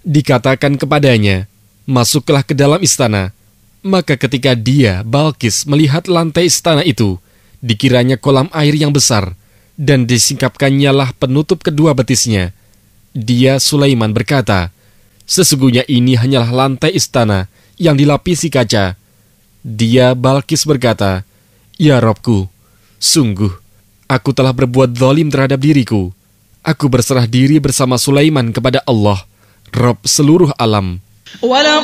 Dikatakan kepadanya, masuklah ke dalam istana. Maka ketika dia, Balkis, melihat lantai istana itu, dikiranya kolam air yang besar, dan disingkapkannya lah penutup kedua betisnya. Dia, Sulaiman, berkata, sesungguhnya ini hanyalah lantai istana yang dilapisi kaca. Dia, Balkis, berkata, ya Robku, sungguh, aku telah berbuat zalim terhadap diriku. Aku berserah diri bersama Sulaiman kepada Allah, Rob seluruh alam.